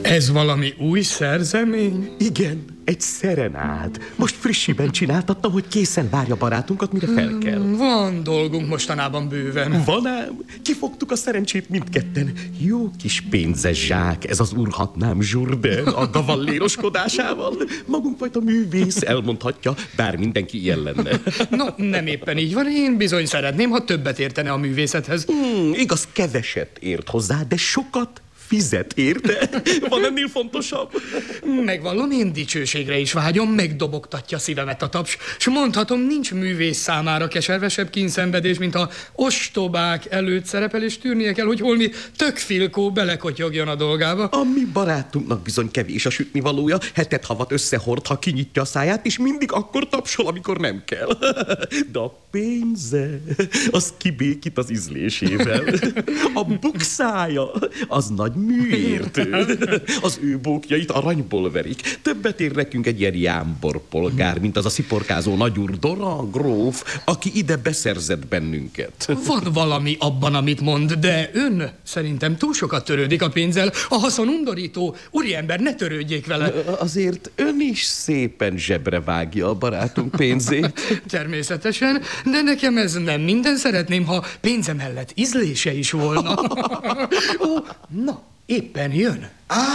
Ez valami új szerzemény? Igen, egy szerenád. Most frissiben csináltattam, hogy készen várja barátunkat, mire fel kell. Van dolgunk mostanában bőven. Van ám? Kifogtuk a szerencsét mindketten. Jó kis pénzes zsák, ez az urhatnám Jourdain a gavalléroskodásával. Magunkfajta művész elmondhatja, bár mindenki ilyen lenne. No, nem éppen így van. Én bizony szeretném, ha többet értene a művészethez. Igaz, keveset ért hozzá, de sokat fizet érte. Van ennél fontosabb? Megvallom, én dicsőségre is vágyom, megdobogtatja szívemet a taps, s mondhatom, nincs művész számára keservesebb kínszenvedés, mint a ostobák előtt szerepel, és tűrnie kell, hogy holmi tökfilkó belekotyogjon a dolgába. A mi barátunknak bizony kevés a sütnivalója, hetet-havat összehord, ha kinyitja a száját, és mindig akkor tapsol, amikor nem kell. De a pénze, az kibékít az ízlésével. A bukszája, az nagy műértő. Az ő bókjait aranyból verik. Többet ér nekünk egy ilyen jámborpolgár, mint az a sziporkázó nagyúr Doran gróf, aki ide beszerzett bennünket. Van valami abban, amit mond, de ön szerintem túl sokat törődik a pénzzel. A haszon undorító. Úriember, ne törődjék vele. Azért ön is szépen zsebre vágja a barátunk pénzét. Természetesen, de nekem ez nem minden. Szeretném, ha pénze mellett ízlése is volna. Ó, na, éppen jön.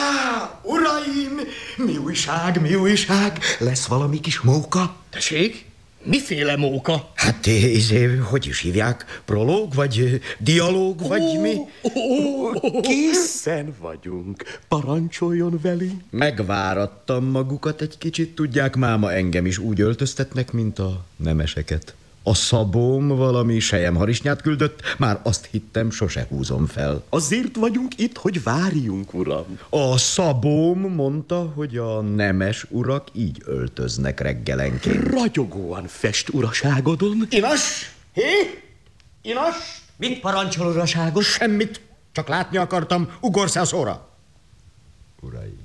Uraim! Mi újság, mi újság? Lesz valami kis móka? Tessék? Miféle móka? Hát, hogy is hívják? Prológ, vagy dialóg, vagy mi? Készen vagyunk. Parancsoljon velünk. Megvárattam magukat egy kicsit, tudják, máma engem is úgy öltöztetnek, mint a nemeseket. A szabóm valami selyemharisnyát küldött, már azt hittem, sose húzom fel. Azért vagyunk itt, hogy várjunk, uram. A szabóm mondta, hogy a nemes urak így öltöznek reggelenként. Ragyogóan fest uraságodon. Inas! Hé? Inas! Mit parancsol, uraságos? Semmit, csak látni akartam, ugorsz a szóra. Uraim,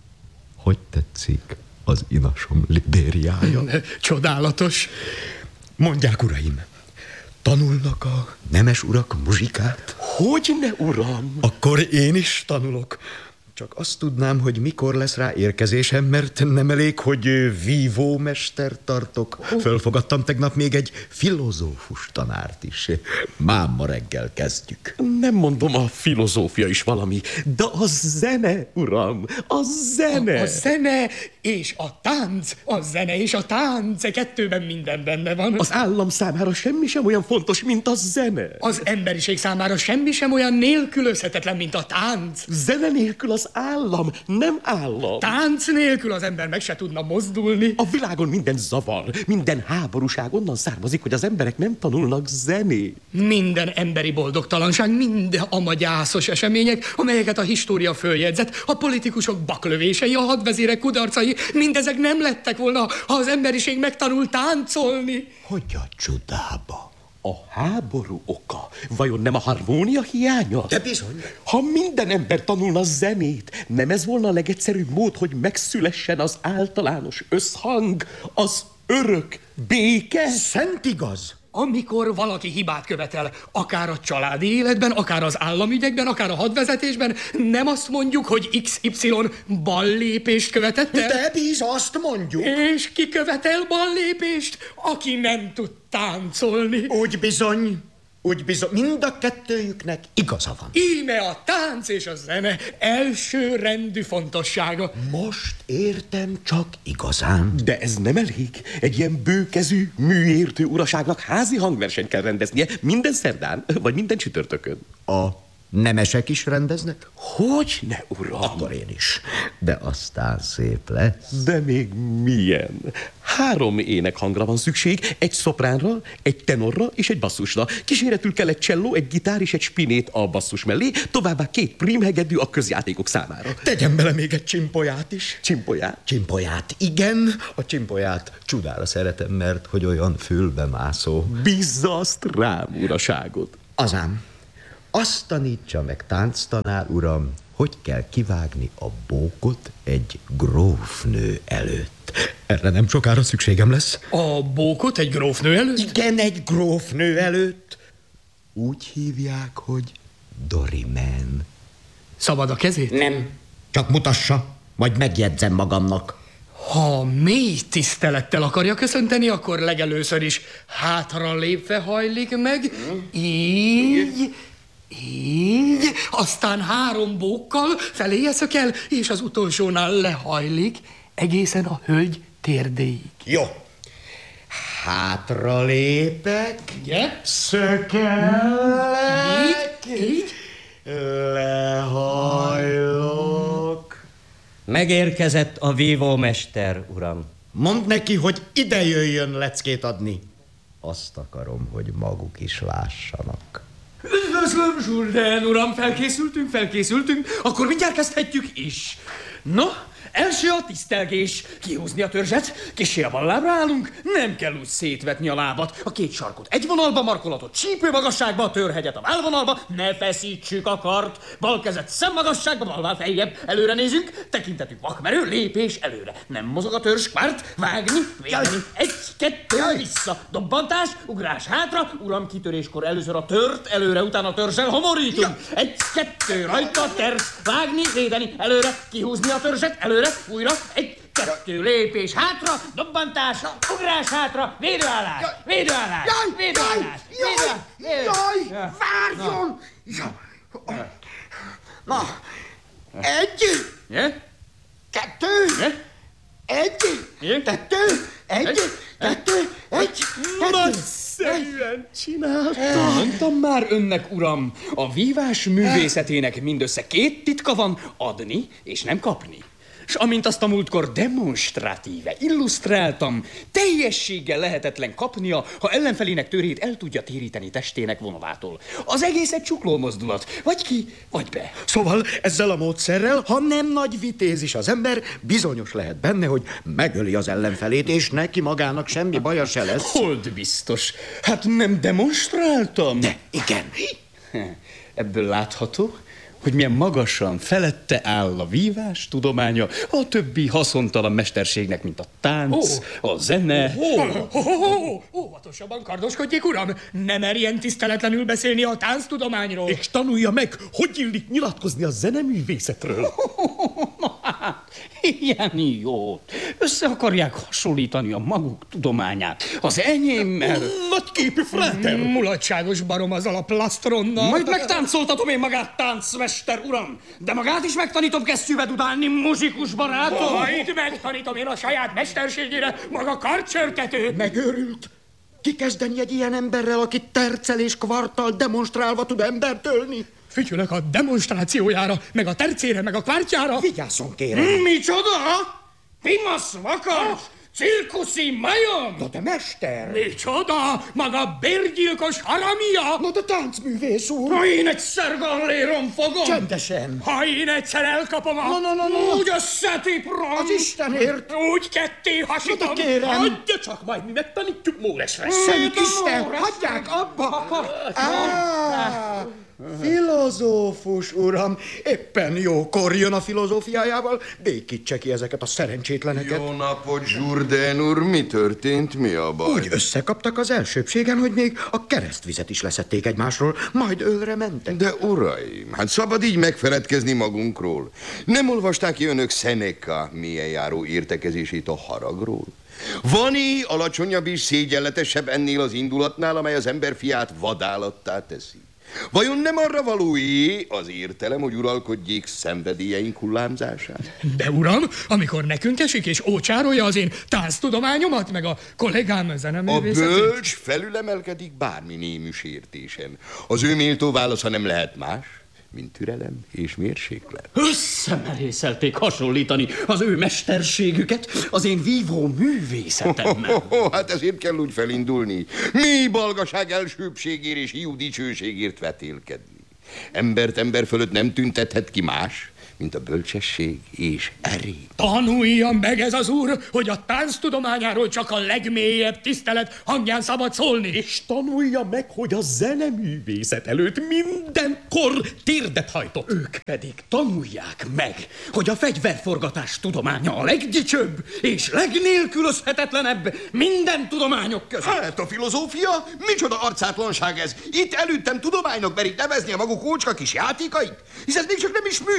hogy tetszik az inasom libériája? Csodálatos. Mondják, uraim, tanulnak a nemes urak muzsikát? Hogyne, uram? Akkor én is tanulok. Csak azt tudnám, hogy mikor lesz rá érkezésem, mert nem elég, hogy vívómester tartok. Fölfogadtam tegnap még egy filozófus tanárt is. Máma reggel kezdjük. Nem mondom, a filozófia is valami, de a zene, uram, a zene. A zene és a tánc, a zene és a tánc, kettőben minden benne van. Az állam számára semmi sem olyan fontos, mint a zene. Az emberiség számára semmi sem olyan nélkülözhetetlen, mint a tánc. Zene nélkül az állam nem állam. Tánc nélkül az ember meg se tudna mozdulni. A világon minden zavar, minden háborúság onnan származik, hogy az emberek nem tanulnak zenét. Minden emberi boldogtalanság, minden amagyászos események, amelyeket a história följegyzett, a politikusok baklövései, a hadvezérek kudarcai, mindezek nem lettek volna, ha az emberiség megtanult táncolni. Hogy a csodába? A háború oka vajon nem a harmónia hiánya? De bizony. Ha minden ember tanulna zenét, nem ez volna a legegyszerűbb mód, hogy megszülessen az általános összhang, az örök béke? Szent igaz. Amikor valaki hibát követel, akár a családi életben, akár az államügyekben, akár a hadvezetésben, nem azt mondjuk, hogy XY ballépést követett el? De azt mondjuk. És ki követel ballépést? Aki nem tud táncolni. Úgy bizony, mind a kettőjüknek igaza van. Íme a tánc és a zene elsőrendű fontossága. Most értem csak igazán. De ez nem elég. Egy ilyen bőkezű, műértő uraságnak házi hangversenyt kell rendeznie minden szerdán, vagy minden csütörtökön. A nemesek is rendeznek? Hogyne, uram? Akkor én is. De aztán szép lesz. De még milyen? 3 énekhangra van szükség, egy szopránra, egy tenorra és egy basszusra. Kíséretül kell egy cselló, egy gitár és egy spinét a basszus mellé, továbbá 2 prímhegedű a közjátékok számára. Tegyen bele még egy csimpolyát is. Csimpolyát? Csimpolyát, igen. A csimpolyát csodára szeretem, mert hogy olyan fülbemászó. Bízza azt rám, uraságot. Azám. Azt tanítsa meg, tánctanár uram, hogy kell kivágni a bókot egy grófnő előtt. Erre nem sokára szükségem lesz. A bókot egy grófnő előtt? Igen, egy grófnő előtt. Úgy hívják, hogy Dorimen. Szabad a kezét? Nem. Csak mutassa, majd megjegyzem magamnak. Ha mély tisztelettel akarja köszönteni, akkor legelőször is hátra lépve hajlik meg, így, aztán 3 bókkal feléje szökel, és az utolsónál lehajlik, egészen a hölgy térdéig. Jó. Hátra lépek, Ugye? szökelek, Így. lehajlok. Megérkezett a vívómester, uram. Mondd neki, hogy ide jöjjön leckét adni. Azt akarom, hogy maguk is lássanak. Üdvözlöm, Jourdain uram, felkészültünk, akkor mindjárt kezdhetjük is. No, első a tisztelgés. Kihúzni a törzset, kissé a ballábra állunk, nem kell úgy szétvetni a lábat. A 2 sarkot egy vonalba, markolatot csípő magasságba, a törhegyet a vállvonalba, ne feszítsük a kart. Bal kezet szemmagasságba, balvál feljebb, előre nézünk, tekintetünk vakmerő, lépés előre. Nem mozog a törzs, kvart, vágni, védeni, 1, 2, vissza, dobbantás, ugrás hátra, uram kitöréskor először a tört, előre, utána a törzsel homorítunk. 1, 2, rajta, terc, vágni, védeni, előre, kihúzni a törzset, előre, újra, 1, 2, lépés hátra, dobbantás, ugrás hátra, védőállás, védőállás, védőállás, Jaj, várjon! Na, 1, Je? 2, Je? 1, Je? 2, 1, 2, 1, Nagyszerűen csinálta. Mondtam már önnek, uram, a vívás művészetének mindössze 2 titka van, adni és nem kapni. S amint azt a múltkor demonstratíve illusztráltam, teljességgel lehetetlen kapnia, ha ellenfelének törét el tudja téríteni testének vonalától. Az egész egy csukló mozdulat, vagy ki, vagy be. Szóval ezzel a módszerrel, ha nem nagy vitéz is az ember, bizonyos lehet benne, hogy megöli az ellenfelét, és neki magának semmi baja se lesz. Hold biztos. Hát nem demonstráltam? De igen. Ebből látható, hogy milyen magasan felette áll a vívás tudománya a többi haszontalan mesterségnek, mint a tánc, a zene. Óvatosabban kardoskodjék, uram! Ne merjen tiszteletlenül beszélni a tánctudományról. És tanulja meg, hogy illik nyilatkozni a zeneművészetről. Ilyen jót. Össze akarják hasonlítani a maguk tudományát az enyémmel. Nagyképű fráter. Mulatságos barom azzal a plasztronnal. Majd megtáncoltatom én magát, táncmester uram, de magát is megtanítom kesztyűbe dudálni, muzsikus barátom. Majd megtanítom én a saját mesterségére, maga karcsörtető. Megőrült. Ki kezdeni egy ilyen emberrel, aki tercel és kvarttal demonstrálva tud embert ölni? Fütyülök a demonstrációjára, meg a tercére, meg a kvártyára. Vigyázzon, kérem. Micsoda? Pimasz vakarcs? Cirkuszi majom? Na de mester! Micsoda? Maga bérgyilkos haramia? Na de táncművész úr! Ha én egyszer galléron fogom, Csendesen! Ha én egyszer elkapom a... Na. úgy összetiprom. Az Istenért! Úgy ketté hasítom. Na de kérem! Adja csak, majd mi megtanítjuk Móresre. Szent Isten, hagyják abba! Filozófus uram, éppen jókor jön a filozófiájával, békítse ki ezeket a szerencsétleneket. Jó napot, Jourdain úr, mi történt, mi a baj? Úgy összekaptak az elsőbségen, hogy még a keresztvizet is leszették egymásról, majd ölre mentek. De uraim, hát szabad így megfeledkezni magunkról. Nem olvasták ki önök Seneca milyen járó értekezését a haragról? Van-e alacsonyabb és szégyenletesebb ennél az indulatnál, amely az ember fiát vadállattá teszi? Vajon nem arra valóé az értelem, hogy uralkodjék szenvedélyeink hullámzását? De uram, amikor nekünk esik és ócsárolja az én tánctudományomat, meg a kollégám A zeneművészetét. bölcs felülemelkedik bármi némű sértésen. Az ő méltó válasza nem lehet más, mint türelem és mérséklet. Összemerészelték hasonlítani az ő mesterségüket az én vívó művészetemmel. Hát ezért kell úgy felindulni. Mi balgaság elsőbbségért és hiú dicsőségért vetélkedni. Embert ember fölött nem tüntethet ki más, mint a bölcsesség és erény. Tanulja meg ez az úr, hogy a tánctudományáról csak a legmélyebb tisztelet hangján szabad szólni. És tanulja meg, hogy a zeneművészet előtt mindenkor térdet hajtott. Ők pedig tanulják meg, hogy a fegyverforgatás tudománya a legdicsőbb és legnélkülözhetetlenebb minden tudományok között. Hát a filozófia? Micsoda arcátlanság ez? Itt előttem tudománynak merik nevezni a maguk ócska kis játékait? Hisz ez még csak nem is művészet,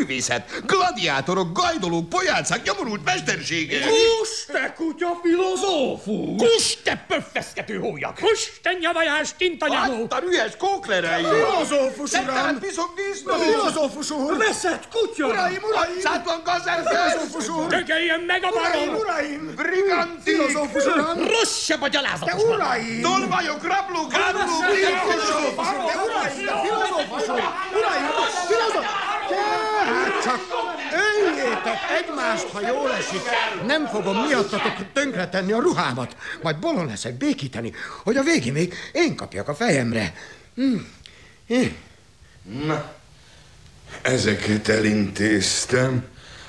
magát. Gladiátorok, gajdolók, pojácák, nyomorult mestersége. Kus, te kutya filozófus! Kus, te pöffeszkető hólyag! Kus, te nyavajás tintanyaló! A rühes kóklerei. Filozófus uram! Piszok disznó. Filozófus úr! Veszett kutya! Uraim! Arcátlan gazelle. Filozófus úr! Tököljen meg a barom! Uraim! Briganti. Filozófus uram! Rosszabb a De gyalázatos! uraim! Tolvajok, rablók, árulók, Filozófus úr! De uraim! De filozófus úr! Uraim! Filozófus! Hát csak öljétek egymást, ha jól esik. Nem fogom miattatok tönkretenni a ruhámat. Majd bolond leszek békíteni, hogy a végén még én kapjak a fejemre. Na, ezeket elintéztem.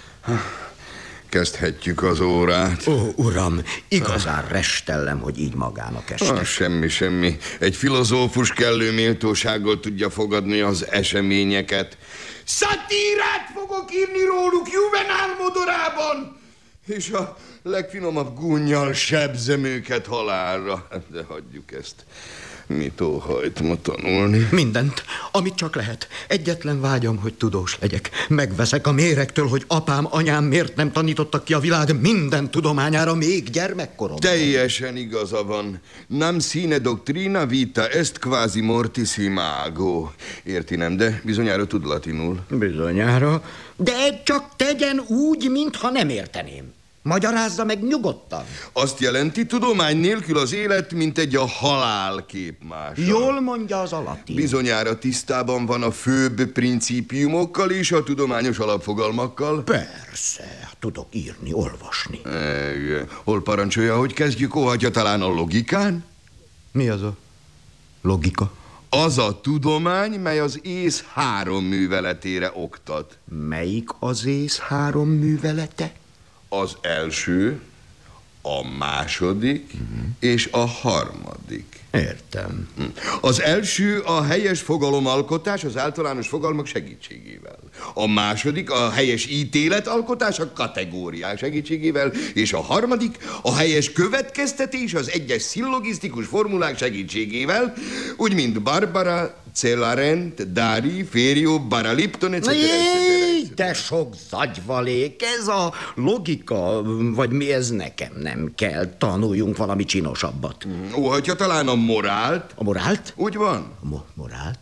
Kezdhetjük az órát. Ó, uram, igazán restellem, hogy így magának este. Semmi. Egy filozófus kellő méltósággal tudja fogadni az eseményeket. Szatírát fogok írni róluk Juvenál modorában, és a legfinomabb gúnnyal sebzem őket halálra. De hagyjuk ezt. Mit óhajt ma tanulni? Mindent, amit csak lehet. Egyetlen vágyam, hogy tudós legyek. Megveszek a méregtől, hogy apám, anyám miért nem tanítottak ki a világ minden tudományára még gyermekkoromban. Teljesen igaza van. Nam sine doctrina vita est quasi mortis imago. Érti nem, de bizonyára tud latinul. Bizonyára. De csak tegyen úgy, mintha nem érteném. Magyarázza meg nyugodtan. Azt jelenti, tudomány nélkül az élet, mint egy a halál képmása. Jól mondja az a latin. Bizonyára tisztában van a főbb principiumokkal és a tudományos alapfogalmakkal. Persze, tudok írni, olvasni. Hol parancsolja, hogy kezdjük? Óhatja talán a logikán? Mi az a logika? Az a tudomány, mely az ész 3 műveletére oktat. Melyik az ész 3 művelete? Az első, a második és a harmadik. Értem. Az első a helyes fogalomalkotás az általános fogalmak segítségével. A második a helyes ítéletalkotás a kategóriák segítségével, és a harmadik a helyes következtetés az egyes szillogisztikus formulák segítségével, úgy mint Barbara, Celarent, Dari, Fério, Baralipton, etc. Jéj, de sok zagyvalék, ez a logika, vagy mi ez nekem nem kell, tanuljunk valami csinosabbat. Óhatja talán a morált? A morált? Úgy van. Morált?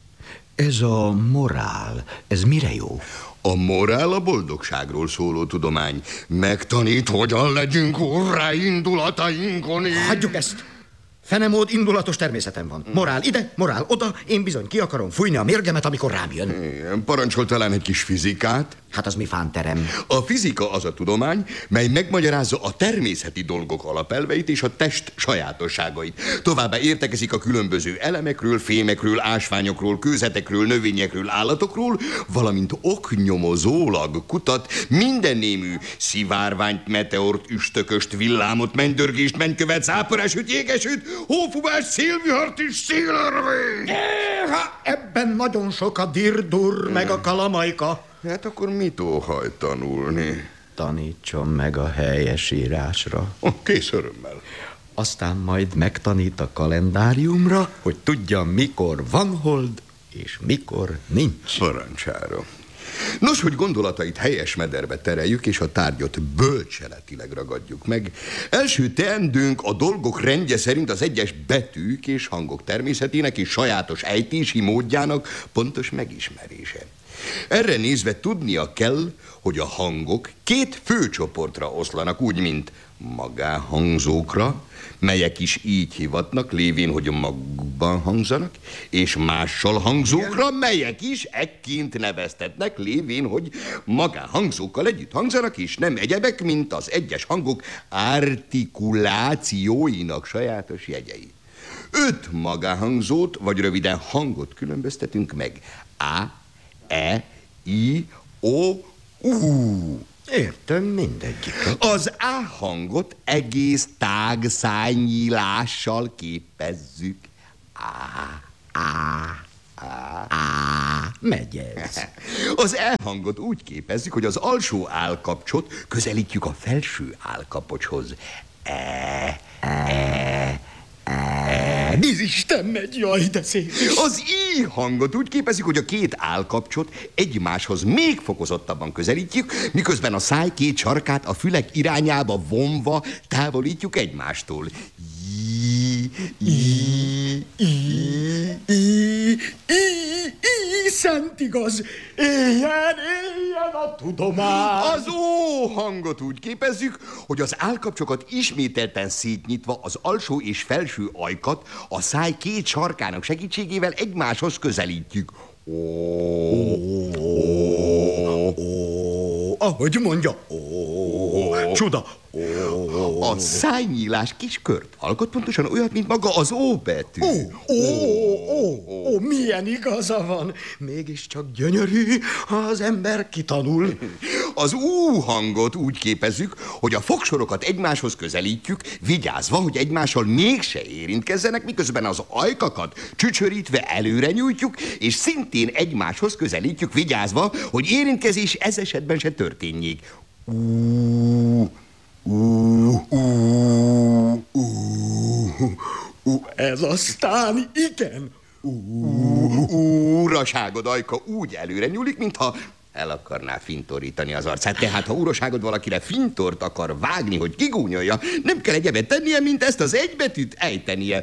Ez a morál, ez mire jó? A morál a boldogságról szóló tudomány. Megtanít, hogyan legyünk urrá indulatainkon. Hagyjuk ezt! Fenemód indulatos természetem van. Morál ide, morál oda, én bizony ki akarom fújni a mérgemet, amikor rám jön. Igen, parancsol talán egy kis fizikát? Hát az mi fánterem? A fizika az a tudomány, mely megmagyarázza a természeti dolgok alapelveit és a test sajátosságait. Továbbá értekezik a különböző elemekről, fémekről, ásványokról, kőzetekről, növényekről, állatokról, valamint oknyomozólag kutat minden némű szivárványt, meteort, üstököst, villámot, mennydörgést, mennkövet, záporásüt, jégesüt, hófúvást, szélvihart és szélörvényt. Ebben nagyon sok a dirdur, meg a kalamajka. Hát akkor mit óhajt tanulni? Tanítson meg a helyes írásra. Kész örömmel. Aztán majd megtanít a kalendáriumra, hogy tudja, mikor van hold, és mikor nincs. Parancsára. Nos, hogy gondolatait helyes mederbe tereljük, és a tárgyat bölcseletileg ragadjuk meg. Első teendőnk a dolgok rendje szerint az egyes betűk és hangok természetének és sajátos ejtési módjának pontos megismerése. Erre nézve tudnia kell, hogy a hangok 2 fő csoportra oszlanak, úgy, mint magáhangzókra, melyek is így hivatnak, lévén, hogy magukban hangzanak, és mással hangzókra, melyek is ekként neveztetnek, lévén, hogy magáhangzókkal együtt hangzanak, és nem egyebek, mint az egyes hangok artikulációinak sajátos jegyei. 5 magáhangzót, vagy röviden hangot különböztetünk meg. A, E, I, O, U. Értem mindegyiket. Az A hangot egész tág szájnyílással képezzük. Megy ez. Az E hangot úgy képezzük, hogy az alsó állkapcsot közelítjük a felső állkapocshoz. Víz Isten megy, jaj, de szép. Az I hangot úgy képezik, hogy a két állkapcsot egymáshoz még fokozottabban közelítjük, miközben a száj két sarkát a fülek irányába vonva távolítjuk egymástól. Szent igaz, éljen a tudomány. Az Ó hangot úgy képezzük, hogy az állkapcsokat ismételten szétnyitva az alsó és felső ajkat a száj két sarkának segítségével egymáshoz közelítjük. Ahogy mondja, csuda. A szájnyílás kis kört alkot, pontosan olyat, mint maga az Ó betű. Milyen igaza van. Mégiscsak gyönyörű, ha az ember kitanul. Az U hangot úgy képezzük, hogy a fogsorokat egymáshoz közelítjük, vigyázva, hogy egymással mégse érintkezzenek, miközben az ajkakat csücsörítve előre nyújtjuk, és szintén egymáshoz közelítjük, vigyázva, hogy érintkezés ez esetben se történjék. Ez aztán igen. Uraságod ajka úgy előre nyúlik, mintha el akarná fintorítani az arcát. Tehát, ha uraságod valakire fintort akar vágni, hogy kigúnyolja, nem kell egyebet tennie, mint ezt az egybetűt ejtenie.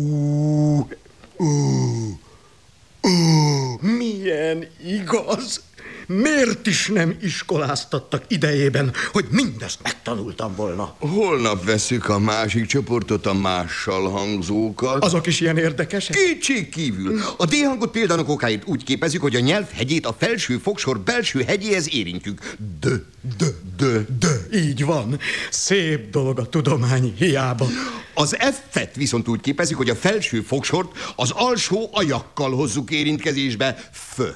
Milyen igaz. Miért is nem iskoláztattak idejében, hogy mindezt megtanultam volna? Holnap veszük a másik csoportot, a mással hangzókat. Azok is ilyen érdekesek? Kétség kívül. A D hangot példának okáért úgy képezzük, hogy a nyelv hegyét a felső fogsor belső hegyéhez érintjük. Így van. Szép dolog a tudomány, hiába. Az F-et viszont úgy képezzük, hogy a felső fogsort az alsó ajakkal hozzuk érintkezésbe.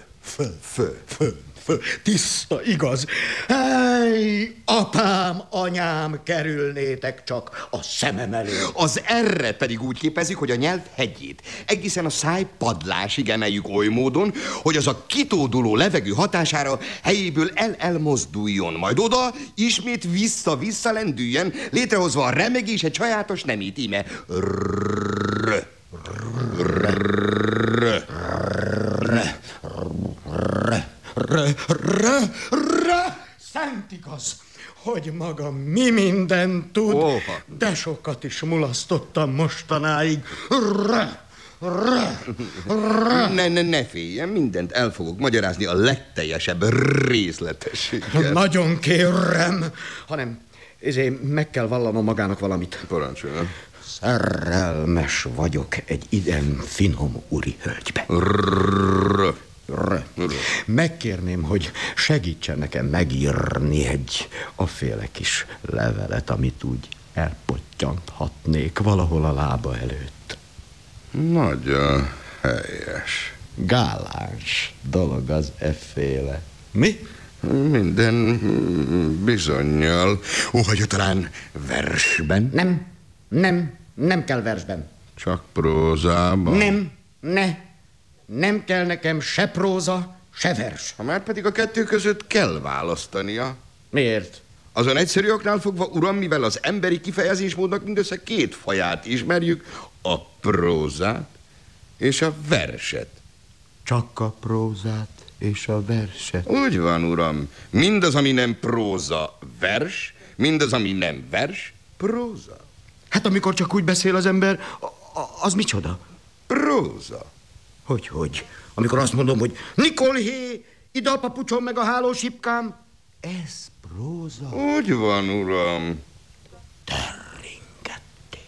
Tiszta, igaz. Hey, apám, anyám, kerülnétek csak a szemem elé. Az R-re pedig úgy képezik, hogy a nyelv hegyét egészen a száj padlásig emeljük oly módon, hogy az a kitóduló levegő hatására helyéből elmozduljon, majd oda ismét vissza-vissza lendüljen, létrehozva a remegés egy sajátos nemét, íme Szent igaz, hogy maga mi mindent tud, de sokat is mulasztottam mostanáig. Ne féljen, mindent el fogok magyarázni a legteljesebb részletességgel. Nagyon kérem, hanem meg kell vallanom magának valamit. Parancsoljon. Szerelmes vagyok egy iden finom úri hölgybe. Megkérném, hogy segítsen nekem megírni egy aféle kis levelet, amit úgy elpottyanthatnék valahol a lába előtt. Nagyon helyes. Gáláns dolog az efféle. Mi? Minden bizonnyal. Vagy talán versben? Nem kell versben. Csak prózában? Nem kell nekem se próza, se vers. Ha már pedig a kettő között kell választania. Miért? Azon egyszerű oknál fogva, uram, mivel az emberi kifejezésmódnak mindössze két faját ismerjük, a prózát és a verset. Csak a prózát és a verset. Úgy van, uram. Mindaz, ami nem próza, vers, mindaz, ami nem vers, próza. Hát amikor csak úgy beszél az ember, az micsoda? Próza. Hogy? Amikor azt mondom, hogy Nikolhé, ide a papucsom meg a hálósipkám, ez próza. Úgy van, uram. Terringettét.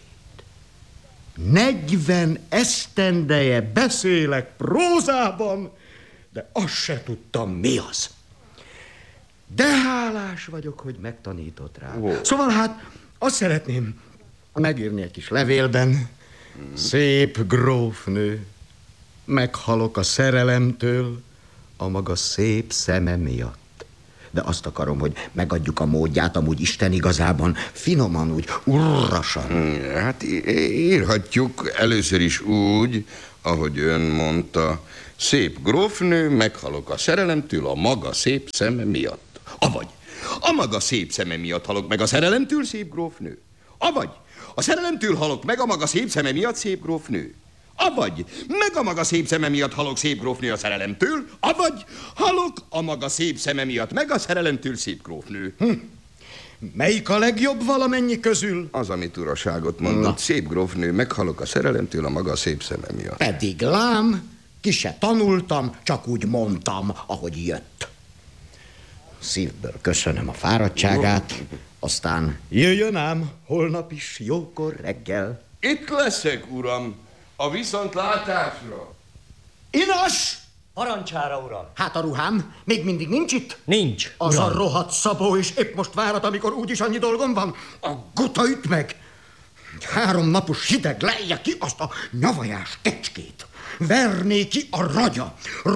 40 esztendeje beszélek prózában, de azt se tudtam, mi az. De hálás vagyok, hogy megtanított rá. Szóval hát azt szeretném megírni egy kis levélben. Szép grófnő, meghalok a szerelemtől a maga szép szeme miatt. De azt akarom, hogy megadjuk a módját, amúgy Isten igazában, finoman úgy, urrasan. Hát írhatjuk először is úgy, ahogy ön mondta. Szép grófnő, meghalok a szerelemtől a maga szép szeme miatt. Avagy, a maga szép szeme miatt halok meg a szerelemtől, szép grófnő. Avagy, a szerelemtől halok meg a maga szép szeme miatt, szép grófnő. Avagy meg a maga szép szeme miatt halok, szép grófnő a szerelemtől, avagy halok a maga szép szeme miatt meg a szerelemtől, szép grófnő. Melyik a legjobb valamennyi közül? Az, amit uraságot mondott, szép grófnő, meghalok a szerelemtől a maga szép szeme miatt. Pedig lám, ki se tanultam, csak úgy mondtam, ahogy jött. Szívből köszönöm a fáradtságát, aztán jöjjön ám holnap is jókor reggel. Itt leszek, uram, a viszontlátásra. Inas! Parancsára, uram. Hát a ruhám még mindig nincs itt? Nincs, Az uram. a rohadt Szabó is épp most várat, amikor úgyis annyi dolgom van. A guta üt meg. 3 napos hideg lejje ki azt a nyavajás kecskét. Verné ki a ragya.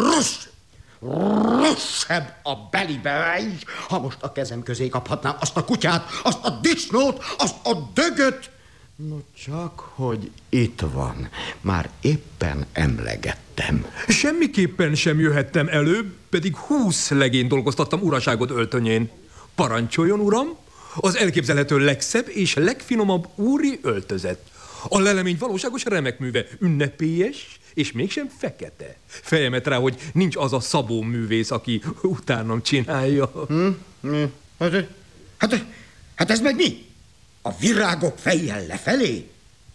Rosszabb a belibe, ha most a kezem közé kaphatnám azt a kutyát, azt a disznót, azt a dögöt. No csak, hogy itt van. Már éppen emlegettem. Semmiképpen sem jöhettem előbb, pedig 20 legényt dolgoztattam uraságot öltönyén. Parancsoljon, uram, az elképzelhető legszebb és legfinomabb úri öltözet. A lelemény valóságos remek műve, ünnepélyes, és mégsem fekete. Fejemet rá, hogy nincs az a Szabó művész, aki utánam csinálja. Hát ez meg mi? A virágok fejjel lefelé?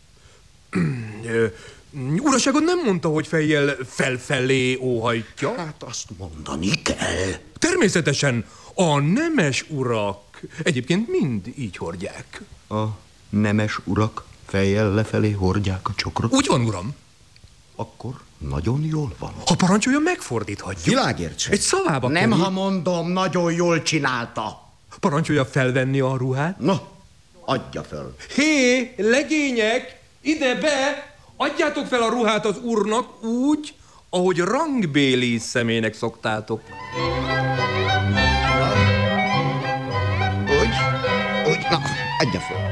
Uraságon nem mondta, hogy fejjel felfelé óhajtja? Hát azt mondani kell. Természetesen a nemes urak egyébként mind így hordják. A nemes urak fejjel lefelé hordják a csokrot? Úgy van, uram. Akkor nagyon jól van. Ha parancsolja, megfordíthatjuk. Világértség. Egy szavába Nem, kerül. ha mondom, nagyon jól csinálta. Parancsolja felvenni a ruhát. No, adja föl. Hé, legények, ide be! Adjátok fel a ruhát az úrnak úgy, ahogy rangbéli személynek szoktátok. Úgy, na, adja föl.